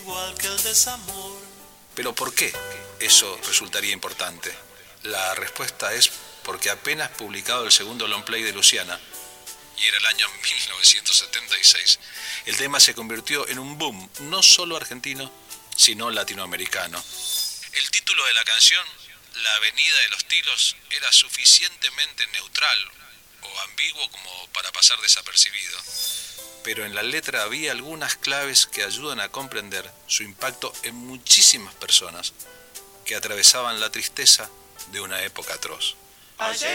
igual que el desamor. Pero ¿por qué eso resultaría importante? La respuesta es porque apenas publicado el segundo long play de Luciana, y era el año 1976, el tema se convirtió en un boom, no solo argentino, sino latinoamericano. El título de la canción, La Avenida de los Tilos, era suficientemente neutral o ambiguo como para pasar desapercibido. Pero en la letra había algunas claves que ayudan a comprender su impacto en muchísimas personas que atravesaban la tristeza de una época atroz.